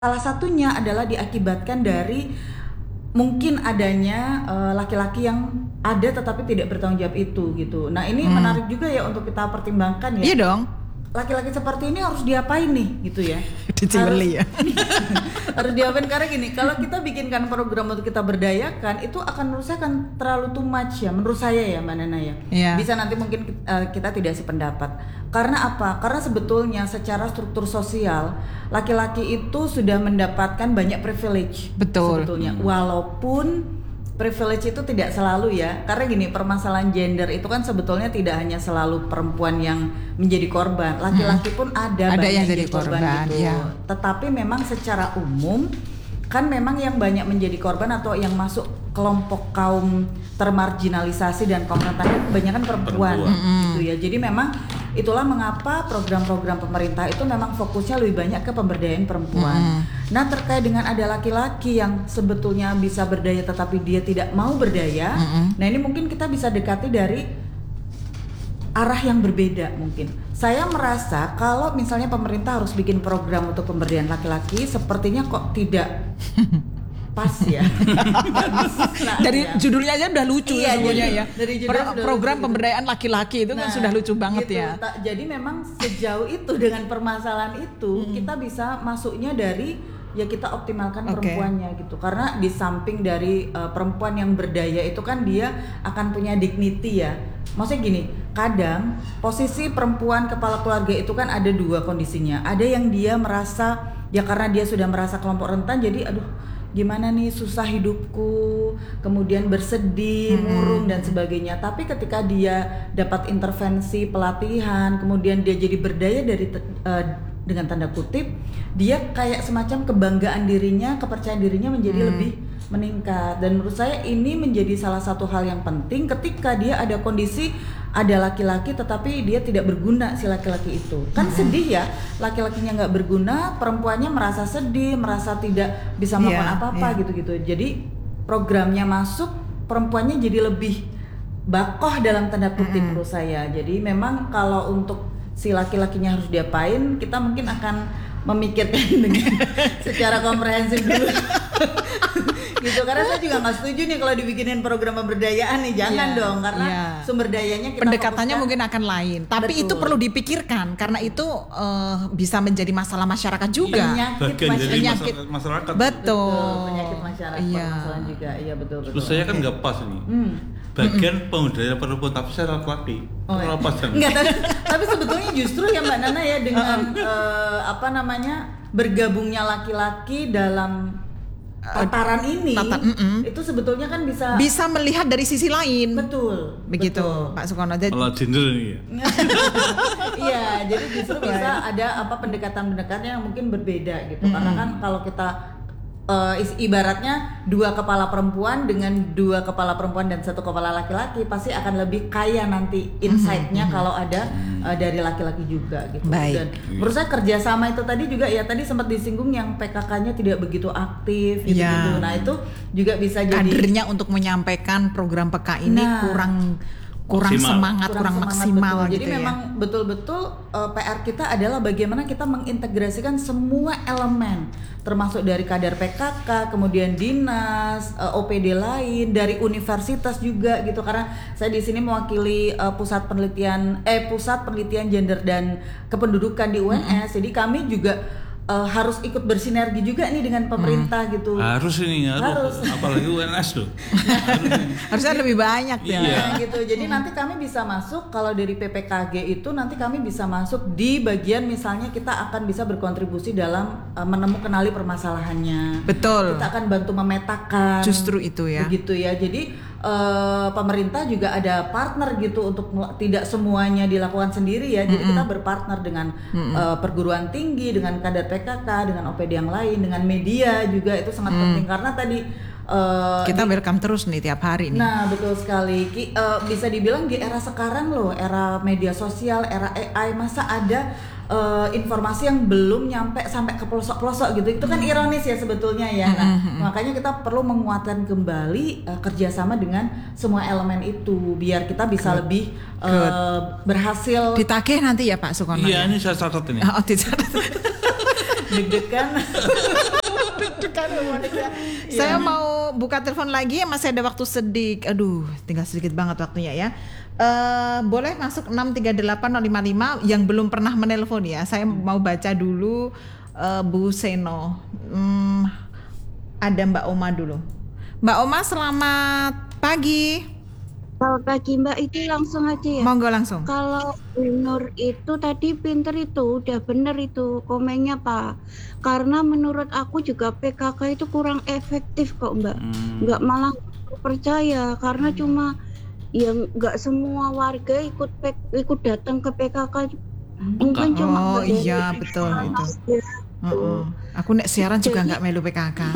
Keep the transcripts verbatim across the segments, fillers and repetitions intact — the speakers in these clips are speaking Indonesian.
Salah satunya adalah diakibatkan dari mungkin adanya uh, laki-laki yang ada tetapi tidak bertanggung jawab itu gitu. Nah ini hmm. menarik juga ya untuk kita pertimbangkan ya. Iya dong. Laki-laki seperti ini harus diapain nih gitu ya? Dicibeli ya. Harus diapain karena gini, kalau kita bikinkan program untuk kita berdayakan itu akan menurut saya akan terlalu too much ya, menurut saya ya Mbak Nana ya. Yeah. Bisa nanti mungkin uh, kita tidak sependapat. Karena apa? Karena sebetulnya secara struktur sosial laki-laki itu sudah mendapatkan banyak privilege. Betul. Sebetulnya, hmm. walaupun privilege itu tidak selalu ya, karena gini permasalahan gender itu kan sebetulnya tidak hanya selalu perempuan yang menjadi korban, laki-laki pun ada, ada banyak yang jadi korban, korban gitu. Ya. Tetapi memang secara umum kan memang yang banyak menjadi korban atau yang masuk kelompok kaum termarginalisasi dan kaum rentan kebanyakan perempuan, perempuan. gitu ya. Jadi memang itulah mengapa program-program pemerintah itu memang fokusnya lebih banyak ke pemberdayaan perempuan. Mm. Nah terkait dengan ada laki-laki yang sebetulnya bisa berdaya tetapi dia tidak mau berdaya, mm-hmm. nah ini mungkin kita bisa dekati dari arah yang berbeda mungkin. Saya merasa kalau misalnya pemerintah harus bikin program untuk pemberdayaan laki-laki, sepertinya kok tidak pas ya. Dari ya. Judulnya aja udah lucu iya, sebenarnya ya. Dari Pro- program lucu, pemberdayaan laki-laki itu nah, kan sudah lucu banget gitu. ya. Ta- jadi memang sejauh itu dengan permasalahan itu hmm. kita bisa masuknya dari ya kita optimalkan okay. perempuannya gitu. Karena di samping dari uh, perempuan yang berdaya itu kan dia akan punya dignity ya. Maksudnya gini, kadang posisi perempuan kepala keluarga itu kan ada dua kondisinya. Ada yang dia merasa ya karena dia sudah merasa kelompok rentan jadi aduh gimana nih susah hidupku, kemudian bersedih, hmm. murung dan sebagainya. Tapi ketika dia dapat intervensi pelatihan, kemudian dia jadi berdaya dari uh, dengan tanda kutip, dia kayak semacam kebanggaan dirinya, kepercayaan dirinya menjadi hmm. lebih meningkat. Dan menurut saya ini menjadi salah satu hal yang penting ketika dia ada kondisi ada laki-laki tetapi dia tidak berguna si laki-laki itu. Kan hmm. sedih ya, laki-lakinya nggak berguna, perempuannya merasa sedih, merasa tidak bisa melakukan yeah, apa-apa yeah. gitu-gitu. Jadi programnya masuk, perempuannya jadi lebih bakoh dalam tanda kutip hmm. menurut saya. Jadi memang kalau untuk si laki-lakinya harus diapain, kita mungkin akan memikirkan dengan secara komprehensif dulu. Gitu, karena saya juga nggak setuju nih kalau dibikinin program pemberdayaan nih, jangan yeah, dong karena yeah. sumber dayanya kita pendekatannya fokuskan, mungkin akan lain, tapi betul. Itu perlu dipikirkan karena itu uh, bisa menjadi masalah masyarakat juga. Penyakit, penyakit masyarakat. Betul. betul. Penyakit masyarakat, yeah. permasalahan juga, iya betul betul. Terus saya kan nggak pas ini. Hmm. Bagian mm-hmm. pemberdayaan perempuan tapi saya laki-laki. Oh, ya. Pas kan? Enggak, tapi, tapi sebetulnya justru ya Mbak Nana ya dengan uh, apa namanya bergabungnya laki-laki dalam tataran ini Tata, itu sebetulnya kan bisa bisa melihat dari sisi lain. Betul. Begitu betul. Pak Sukono. Kalau gender ini ya. Iya, jadi justru bisa ada apa pendekatan-pendekatan yang mungkin berbeda gitu. Mm-hmm. Karena kan kalau kita uh, ibaratnya dua kepala perempuan dengan dua kepala perempuan dan satu kepala laki-laki pasti akan lebih kaya nanti insight-nya mm-hmm. kalau ada uh, dari laki-laki juga gitu. Baik. Dan menurut saya kerjasama itu tadi juga ya tadi sempat disinggung yang P K K-nya tidak begitu aktif gitu, ya. gitu. Nah itu juga bisa jadi kadernya untuk menyampaikan program P K ini nah, kurang kurang maksimal. semangat, kurang, kurang semangat, maksimal betul. gitu. Jadi ya. memang betul-betul uh, P R kita adalah bagaimana kita mengintegrasikan semua elemen termasuk dari kadar P K K, kemudian dinas, uh, O P D lain, dari universitas juga gitu. Karena saya di sini mewakili uh, pusat penelitian eh pusat penelitian gender dan kependudukan di U N S. Mm-hmm. Jadi kami juga Uh, harus ikut bersinergi juga nih dengan pemerintah hmm. gitu. Harus ini harus. harus. Apalagi U N S tuh. Harusnya lebih banyak ya. Iya. Gitu. Jadi hmm. nanti kami bisa masuk kalau dari P P K G itu nanti kami bisa masuk di bagian misalnya kita akan bisa berkontribusi dalam uh, menemukan kenali permasalahannya. Betul. Kita akan bantu memetakan. Justru itu ya. Begitu ya. Jadi Uh, pemerintah juga ada partner gitu untuk tidak semuanya dilakukan sendiri ya. Jadi mm-hmm. kita berpartner dengan mm-hmm. uh, perguruan tinggi, dengan kadar P K K, dengan O P D yang lain, dengan media juga itu sangat mm. penting karena tadi uh, kita di, welcome terus nih tiap hari nih. Nah betul sekali. Ki, uh, bisa dibilang di era sekarang loh, era media sosial, era A I, masa ada Uh, informasi yang belum nyampe sampai ke pelosok-pelosok gitu, itu kan ironis ya sebetulnya ya. Nah, mm-hmm. makanya kita perlu menguatkan kembali uh, kerjasama dengan semua elemen itu biar kita bisa Good. lebih uh, berhasil. Ditagih nanti ya Pak Sukono. Iya, ya? Ini saya catat ini. Oh, dicatat. Deg-degan. Saya mau buka telepon lagi, masih ada waktu sedikit. Aduh, tinggal sedikit banget waktunya ya. Uh, boleh masuk enam tiga delapan nol lima lima yang belum pernah menelpon ya. Saya mau baca dulu uh, Bu Seno. Hmm, ada Mbak Oma dulu. Mbak Oma, selamat pagi. Selamat pagi Mbak, itu langsung aja ya. Monggo langsung. Kalau Bu Nur itu tadi pinter itu, udah bener itu komennya Pak. Karena menurut aku juga P K K itu kurang efektif kok Mbak. Hmm. Nggak malah percaya karena hmm. cuma yang nggak semua warga ikut ikut datang ke P K K. Mungkin oh, cuma oh iya betul itu. Uh-uh. Aku nek siaran juga nggak melu P K K.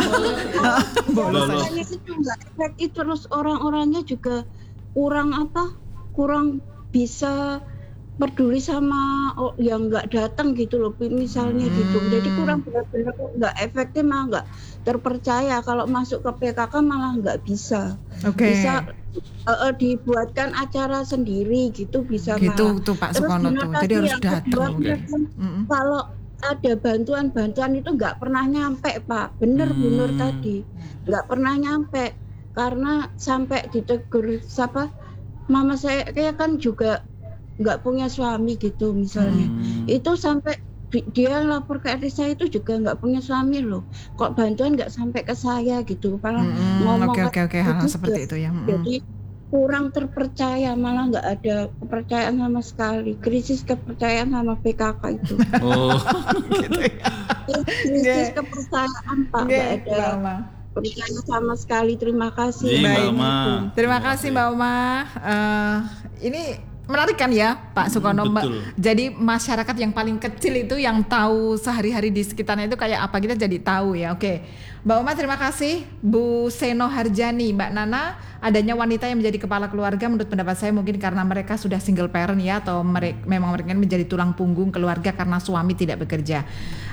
Boleh. Itu nggak efektif, terus orang-orangnya juga kurang apa? Kurang bisa peduli sama oh, yang nggak datang gitu loh, misalnya hmm. gitu. Jadi kurang benar-benar nggak efektif, malah nggak terpercaya. Kalau masuk ke P K K malah nggak bisa. Okay. Bisa uh, uh, dibuatkan acara sendiri gitu bisa. Gitu tuh Pak Sukono tuh. Jadi harus datang. Okay. Mm-hmm. Kalau ada bantuan-bantuan itu nggak pernah nyampe Pak. Bener hmm. Bener tadi nggak pernah nyampe karena sampai ditegur siapa? Mama saya kayak kan juga nggak punya suami gitu misalnya. Hmm. Itu sampai dia lapor ke R T saya itu juga nggak punya suami loh. Kok bantuan nggak sampai ke saya gitu? Malah hmm. ngomong oke oke oke hal seperti itu ya. Hmm. Jadi kurang terpercaya, malah nggak ada kepercayaan sama sekali. Krisis kepercayaan sama P K K itu. Oh, gitu ya. Krisis kepercayaan Pak, nggak ada percaya sama sekali. Terima kasih. Iya, Mbak Oma. Terima kasih Mbak Oma. Uh, ini menarik kan ya Pak Sukono. Betul. Jadi masyarakat yang paling kecil itu yang tahu sehari-hari di sekitarnya itu kayak apa, kita jadi tahu ya. Oke, Mbak Oma terima kasih. Bu Seno Harjani, Mbak Nana, adanya wanita yang menjadi kepala keluarga menurut pendapat saya mungkin karena mereka sudah single parent ya, atau mereka, memang mereka menjadi tulang punggung keluarga karena suami tidak bekerja.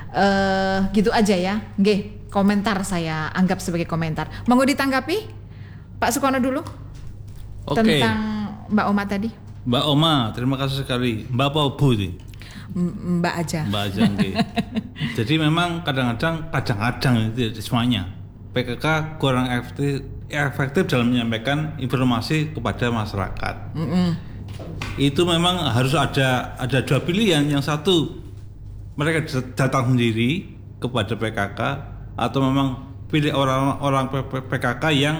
Uh, gitu aja ya. Nggih, komentar saya anggap sebagai komentar. Monggo ditanggapi Pak Sukono dulu. Oke. Tentang Mbak Oma tadi. Mbak Oma, terima kasih sekali. Mbak apa Bu nih? Mbak aja. Mbak aja. Okay. Jadi memang kadang-kadang, kadang-kadang itu semuanya P K K kurang efektif, efektif dalam menyampaikan informasi kepada masyarakat. Mm-hmm. Itu memang harus ada ada dua pilihan. Yang satu, mereka datang sendiri kepada P K K, atau memang pilih orang-orang P K K yang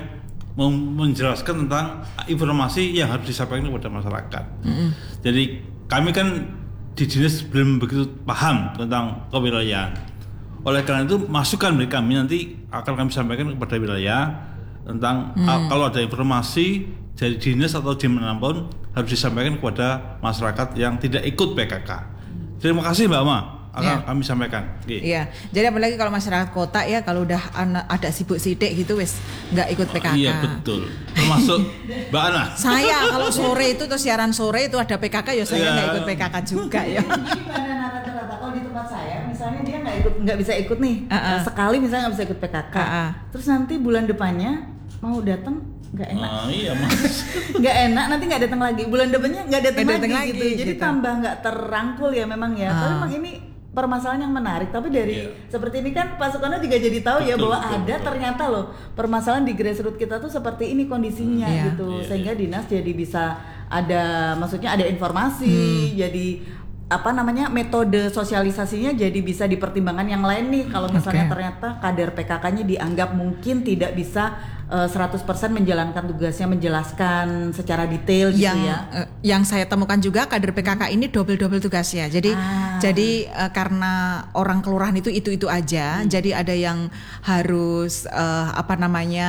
menjelaskan tentang informasi yang harus disampaikan kepada masyarakat. Mm-hmm. Jadi kami kan di dinas belum begitu paham tentang kewilayahan. Oleh karena itu masukan dari kami nanti akan kami sampaikan kepada wilayah tentang mm. uh, kalau ada informasi dari dinas atau dimanapun harus disampaikan kepada masyarakat yang tidak ikut P K K. Terima kasih Mbak Ma. Akan ya. Kami sampaikan. Iya. Yeah. Jadi apalagi kalau masyarakat kota ya, kalau udah ada sibuk sidik gitu wes nggak ikut P K K. Oh, iya betul. Termasuk Mbak Ana. Saya kalau sore itu tuh siaran sore itu ada P K K ya saya nggak yeah. ikut P K K juga ya. Gimana rata-rata kalau di tempat saya misalnya dia nggak ikut nggak bisa ikut nih uh-uh. sekali misalnya nggak bisa ikut P K K. Uh-uh. Terus nanti bulan depannya mau datang nggak enak. Oh, iya mas. Nggak enak nanti nggak datang lagi. Bulan depannya nggak datang lagi, lagi gitu. Jadi gitu. Tambah nggak terrangkul ya memang ya. Uh. Tapi memang ini permasalahan yang menarik, tapi dari yeah. seperti ini kan Pak Sukono juga jadi tahu betul, ya bahwa betul, ada betul. Ternyata loh permasalahan di grassroots kita tuh seperti ini kondisinya hmm, gitu, yeah, sehingga yeah. dinas jadi bisa ada, maksudnya ada informasi, hmm. jadi apa namanya metode sosialisasinya jadi bisa dipertimbangkan yang lain nih. Kalau misalnya okay. ternyata kader P K K-nya dianggap mungkin tidak bisa uh, seratus persen menjalankan tugasnya, menjelaskan secara detail gitu yang, ya. Uh, yang saya temukan juga kader P K K ini double-double tugasnya. Jadi ah. jadi uh, karena orang kelurahan itu itu-itu aja, hmm. jadi ada yang harus uh, apa namanya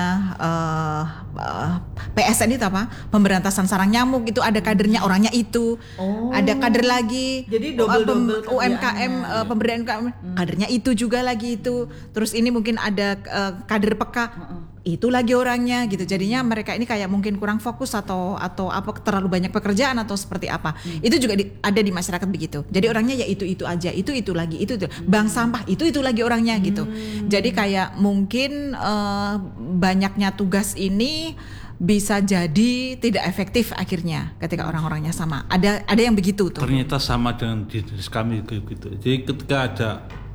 uh, uh, P S N itu apa? Pemberantasan sarang nyamuk, itu ada kadernya orangnya itu. Oh. Ada kader lagi. Jadi double-double U M K M uh, pemberdayaan U M K M hmm. kadernya itu juga lagi itu. Terus ini mungkin ada uh, kader peka uh-uh. itu lagi orangnya gitu. Jadinya mereka ini kayak mungkin kurang fokus atau atau apa terlalu banyak pekerjaan atau seperti apa. Hmm. Itu juga di, ada di masyarakat begitu. Jadi orangnya ya itu-itu aja, itu-itu lagi, itu-itu. Hmm. Bank sampah itu-itu lagi orangnya hmm. gitu. Jadi kayak mungkin uh, banyaknya tugas ini bisa jadi tidak efektif akhirnya ketika orang-orangnya sama. Ada ada yang begitu tuh. Ternyata sama dengan di dinas kami gitu. Jadi ketika ada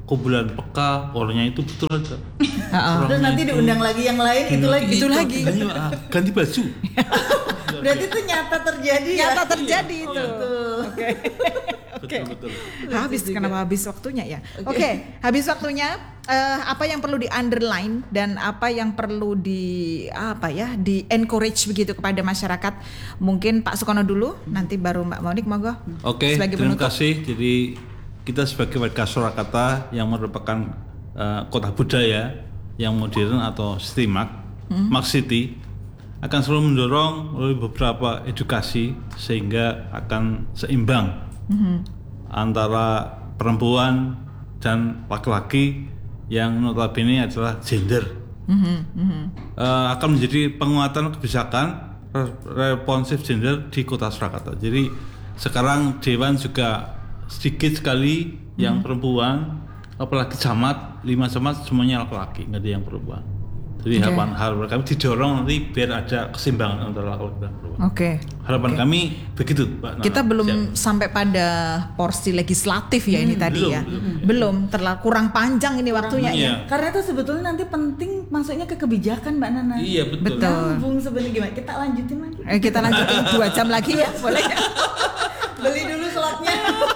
kumpulan peka, orangnya itu betul aja. Terus nanti itu, diundang lagi yang lain, itu lagi. Itu lagi. Ayo, ah, ganti baju. Berarti itu nyata terjadi. Nyata ya? terjadi Iya. itu. Oke. Betul betul. Habis kenapa habis waktunya ya? Oke, okay. habis waktunya. Uh, apa yang perlu di underline dan apa yang perlu di apa ya di encourage begitu kepada masyarakat? Mungkin Pak Sukono dulu, nanti baru Mbak Monik, monggo. Oke, okay, terima penutup. kasih. Jadi kita sebagai warga Surakarta yang merupakan uh, kota budaya yang modern atau Stimak, hmm. Smart City, akan selalu mendorong melalui beberapa edukasi sehingga akan seimbang hmm. antara perempuan dan laki-laki yang notabene adalah gender, mm-hmm, mm-hmm. Uh, akan menjadi penguatan kebijakan responsif gender di kota Surakarta. Jadi sekarang Dewan juga sedikit sekali mm-hmm. yang perempuan, apalagi camat, lima camat semuanya laki-laki, nggak ada yang perempuan. Jadi okay. harapan harapan kami didorong nanti biar ada keseimbangan antara laki-laki dan perempuan. Oke. Okay. Harapan okay. kami begitu, Pak Nana. Kita belum Siap. sampai pada porsi legislatif ya hmm, ini tadi belum, ya. Belum, belum terlalu kurang panjang ini kurang waktunya iya. ya. Karena itu sebetulnya nanti penting masuknya ke kebijakan, Mbak Nana. Iya betul. Betul. Nyambung sebenarnya gimana? Kita lanjutin lagi. Eh, kita lanjutin dua jam lagi ya, boleh ya? Beli dulu slotnya.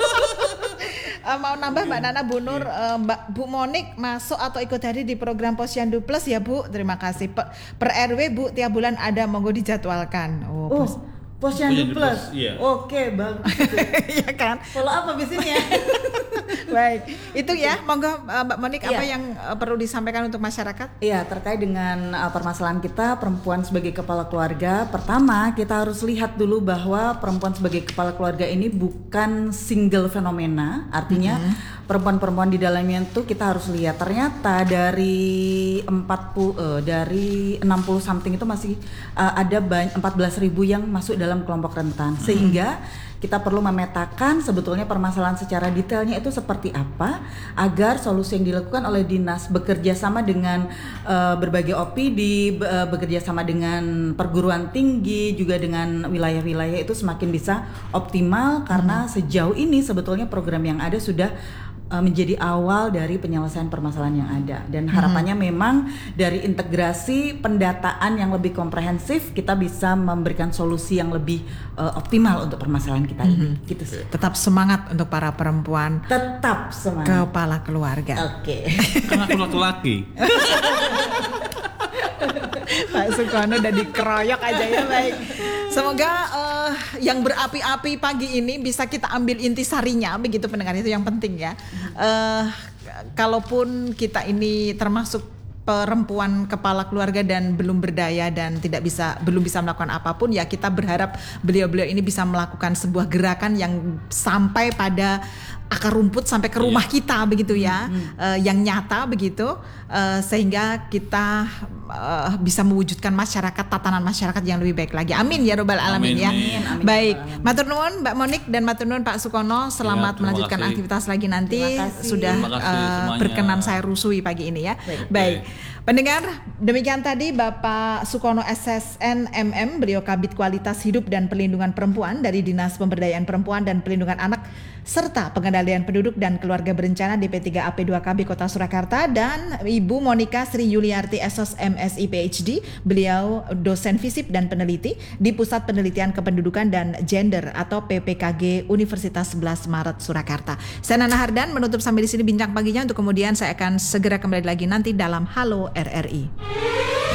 Uh, mau nambah Mbak Nana, Bu Nur, uh, Mbak Bu Monik masuk atau ikut hadir di program Posyandu Plus ya Bu. Terima kasih. Per, per R W Bu tiap bulan ada, monggo dijadwalkan. Oh, oh Posyandu Plus. Iya. Oke, bagus. Iya kan? Follow up habis ini ya. Baik. Itu ya, monggo uh, Mbak Monik, apa iya. yang uh, perlu disampaikan untuk masyarakat? Iya, terkait dengan uh, permasalahan kita perempuan sebagai kepala keluarga. Pertama, kita harus lihat dulu bahwa perempuan sebagai kepala keluarga ini bukan single fenomena. Artinya mm-hmm. perempuan-perempuan di dalamnya itu kita harus lihat ternyata dari empat puluh uh, dari enam puluh something itu masih uh, ada banyak empat belas ribu yang masuk dalam kelompok rentan. Sehingga kita perlu memetakan sebetulnya permasalahan secara detailnya itu seperti apa agar solusi yang dilakukan oleh dinas bekerja sama dengan uh, berbagai O P D, uh, bekerja sama dengan perguruan tinggi, juga dengan wilayah-wilayah itu semakin bisa optimal karena hmm. sejauh ini sebetulnya program yang ada sudah menjadi awal dari penyelesaian permasalahan yang ada, dan harapannya hmm. memang dari integrasi pendataan yang lebih komprehensif kita bisa memberikan solusi yang lebih uh, optimal untuk permasalahan kita hmm. ini. Gitu sih. Tetap semangat untuk para perempuan. Tetap semangat. Kepala keluarga. Oke. Okay. Karena aku laki-laki. Pak Sukono udah dikeroyok aja ya, baik. Semoga uh, yang berapi-api pagi ini bisa kita ambil intisarinya, begitu pendengar, itu yang penting ya. Uh, kalaupun kita ini termasuk perempuan kepala keluarga dan belum berdaya dan tidak bisa belum bisa melakukan apapun, ya kita berharap beliau-beliau ini bisa melakukan sebuah gerakan yang sampai pada akar rumput, sampai ke rumah yeah. kita begitu ya, hmm. uh, yang nyata begitu, uh, sehingga kita uh, bisa mewujudkan masyarakat, tatanan masyarakat yang lebih baik lagi. Amin ya robbal alamin ya. Amin, amin, baik, amin. matur nuwun Mbak Monik dan matur nuwun Pak Sukono. Selamat ya, melanjutkan kasih. aktivitas lagi nanti. Sudah uh, berkenan saya rusui pagi ini ya. Baik. baik. Pendengar, demikian tadi Bapak Sukono S S N M M, beliau Kabid Kualitas Hidup dan Perlindungan Perempuan dari Dinas Pemberdayaan Perempuan dan Perlindungan Anak serta Pengendalian Penduduk dan Keluarga Berencana D P tiga A P dua K B Kota Surakarta, dan Ibu Monika Sri Yuliarti S O S M Si P H D, beliau dosen fisip dan peneliti di Pusat Penelitian Kependudukan dan Gender atau P P K G Universitas sebelas Maret Surakarta. Saya Nana Hardan menutup sampai di sini bincang paginya, untuk kemudian saya akan segera kembali lagi nanti dalam Halo R R I.